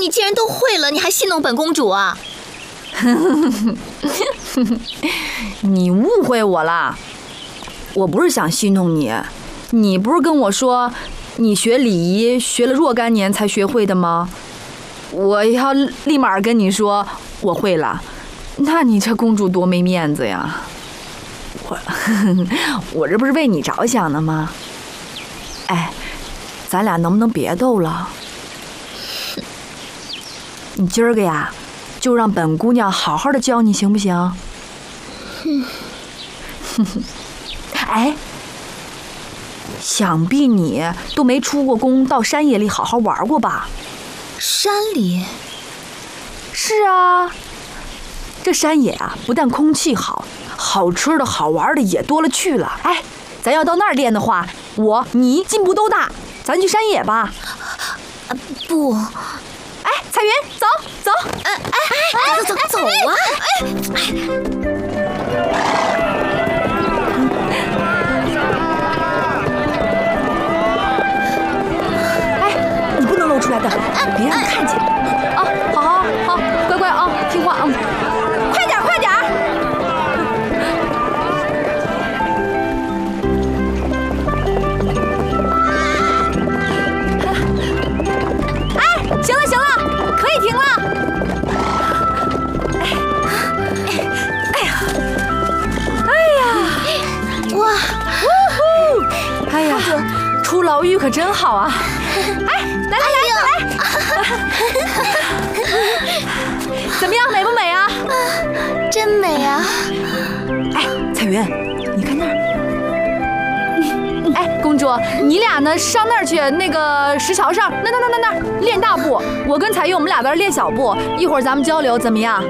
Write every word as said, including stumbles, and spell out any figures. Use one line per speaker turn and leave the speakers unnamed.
你既然都会了，你还戏弄本公主啊？
你误会我了，我不是想戏弄你。你不是跟我说你学礼仪学了若干年才学会的吗？我要立马跟你说我会了，那你这公主多没面子呀！我我这不是为你着想的吗？哎，咱俩能不能别斗了？你今儿个呀，就让本姑娘好好的教你，行不行？
嗯。
哎，想必你都没出过宫，到山野里好好玩过吧？
山里？
是啊，这山野啊，不但空气好，好吃的好玩的也多了去了。哎，咱要到那儿练的话，我你进步都大。咱去山野吧。
啊，不。
哎，彩云，走走。
哎哎哎，走走走啊！
哎，你不能露出来的，别让人看见。啊，好好好，乖乖啊，听话啊，快点快点。哎，行了行了，可以停了。哎呀，哎呀，
哇，
呜呼，哎呀，出牢狱可真好啊！哎，来来来来，怎么样，美不美啊？
真美啊！
哎，彩云，你看那儿。哎，公主，你俩呢上那儿去，那个石桥上，那那那那那练大步，我跟彩云我们俩在这练小步，一会儿咱们交流怎么样？